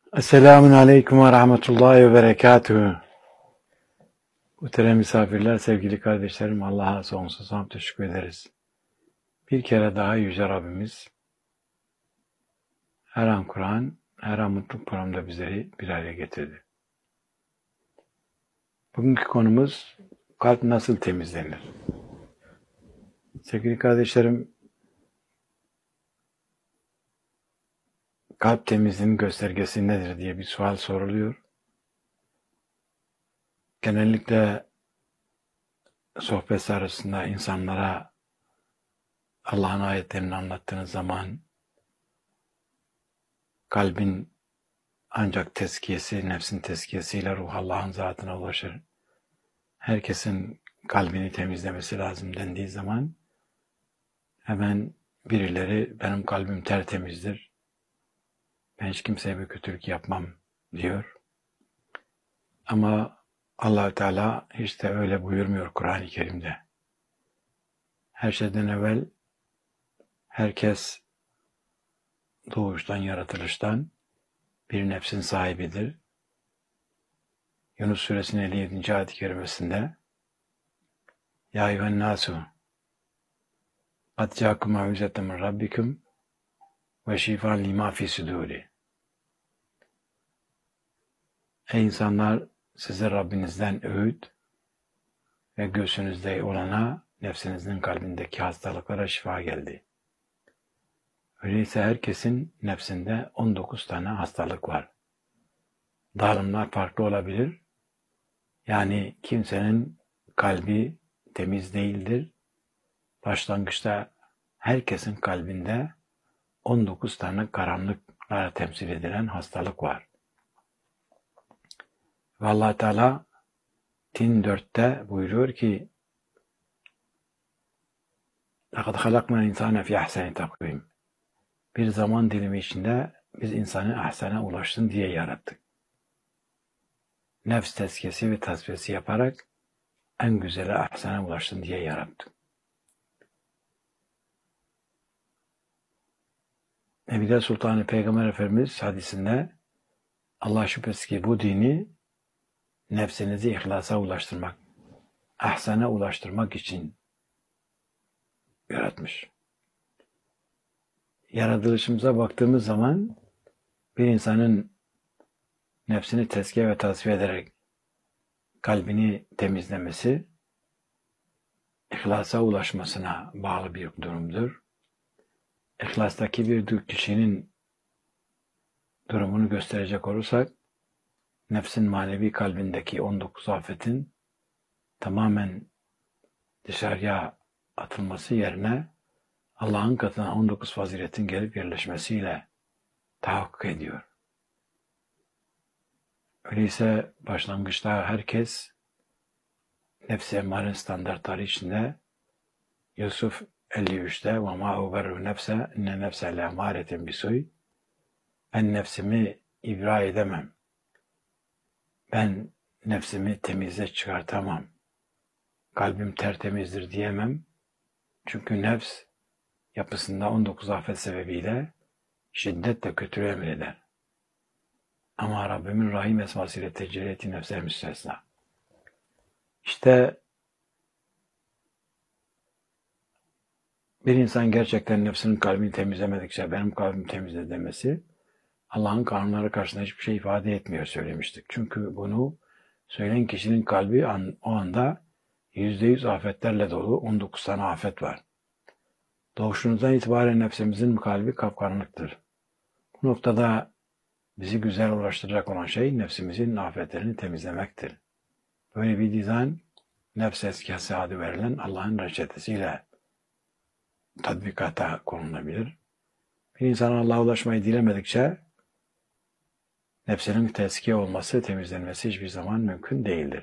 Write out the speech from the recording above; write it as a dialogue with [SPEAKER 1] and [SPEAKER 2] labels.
[SPEAKER 1] Esselamun Aleyküm ve Rahmetullahi ve Berekatuhu. Muhterem misafirler, sevgili kardeşlerim, Allah'a sonsuz hamd teşekkür ederiz. Bir kere daha Yüce Rabbimiz her an Kur'an, her an mutluluk programında bizleri bir araya getirdi. Bugünkü konumuz kalp nasıl temizlenir? Sevgili kardeşlerim, kalp temizliğinin göstergesi nedir diye bir sual soruluyor. Genellikle sohbet arasında insanlara Allah'ın ayetlerini anlattığınız zaman kalbin ancak tezkiyesi, nefsin tezkiyesiyle ruh Allah'ın zatına ulaşır. Herkesin kalbini temizlemesi lazım dendiği zaman hemen birileri benim kalbim tertemizdir, ben hiç kimseye bir kötülük yapmam diyor. Ama Allah-u Teala hiç de öyle buyurmuyor Kur'an-ı Kerim'de. Her şeyden evvel herkes doğuştan, yaratılıştan bir nefsin sahibidir. Yunus Suresinin 57. ayet-i kerimesinde Ya eyyühen nasu kad câkum mev'izetten min rabbikum ve şifan lima fi sudûri. Ey insanlar, size Rabbinizden öğüt ve göğsünüzde olana, nefsinizin kalbindeki hastalıklara şifa geldi. Öyleyse herkesin nefsinde 19 tane hastalık var. Dağılımlar farklı olabilir. Yani kimsenin kalbi temiz değildir. Başlangıçta herkesin kalbinde 19 tane karanlıklara temsil edilen hastalık var. Ve Allah Teala Tin 4'te buyuruyor ki لَقَدْ خَلَقْنَا الْاِنْسَانَ فِي اَحْسَنِ تَقْوِيمٍ. Bir zaman dilimi içinde biz insanı ahsene ulaşsın diye yarattık. Nefs tezkiyesi ve tasfiyesi yaparak en güzeli ahsene ulaşsın diye yarattık. Nebide Sultanı Peygamber Efendimiz hadisinde Allah şüphesiz ki bu dini nefsinizi ihlasa ulaştırmak, ahsene ulaştırmak için yaratmış. Yaratılışımıza baktığımız zaman bir insanın nefsini tezkiye ve tasfiye ederek kalbini temizlemesi, ihlasa ulaşmasına bağlı bir durumdur. İhlastaki bir kişinin durumunu gösterecek olursak, nefsin manevi kalbindeki 19 afetin tamamen dışarıya atılması yerine Allah'ın katına 19 faziletin gelip yerleşmesiyle tahakkuk ediyor. Öyleyse başlangıçta herkes nefs-i emmare standartları içinde Yusuf 53'te وَمَا اُبَرُّ نَفْسَ اِنَّ نَفْسَ لَاَمَارَةً بِسُوءٍ. Ben nefsimi ibra edemem. Ben nefsimi temize çıkartamam. Kalbim tertemizdir diyemem. Çünkü nefs yapısında 19 afet sebebiyle şiddetle kötülüğü emreder. Ama Rabbimin Rahim esmasıyla tecelli ettiği nefsler müstesna. İşte bir insan gerçekten nefsinin kalbini temizlemedikçe benim kalbim temizle demesi Allah'ın kanunları karşısında hiçbir şey ifade etmiyor söylemiştik. Çünkü bunu söyleyen kişinin kalbi o anda %100 afetlerle dolu 19 tane afet var. Doğuşumuzdan itibaren nefsimizin kalbi kapkaranlıktır. Bu noktada bizi güzel ulaştıracak olan şey nefsimizin afetlerini temizlemektir. Böyle bir dizayn nefs eskiyası adı verilen Allah'ın reçetesiyle tatbikata konulabilir. Bir insan Allah'a ulaşmayı dilemedikçe nefsinin tezkiye olması, temizlenmesi hiçbir zaman mümkün değildir.